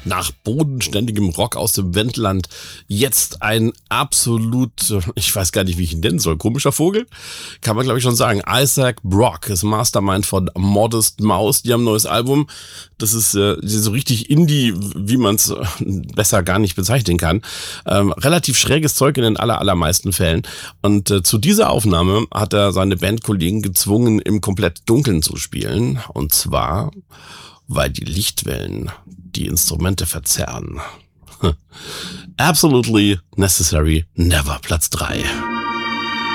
Nach bodenständigem Rock aus dem Wendland jetzt ein absolut, ich weiß gar nicht, wie ich ihn nennen soll, komischer Vogel? Kann man, glaube ich, schon sagen. Isaac Brock ist Mastermind von Modest Mouse. Die haben ein neues Album. Das ist so richtig Indie, wie man es besser gar nicht bezeichnen kann. Relativ schräges Zeug in den allermeisten Fällen. Und zu dieser Aufnahme hat er seine Bandkollegen gezwungen, im komplett Dunkeln zu spielen. Und zwar, weil die Lichtwellen die Instrumente verzerren. Absolutely Necessary Never, Platz 3.